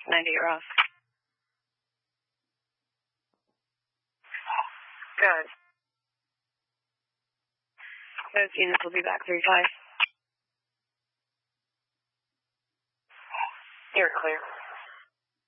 90, you're off. Good. Those units will be back 3-5. You're clear.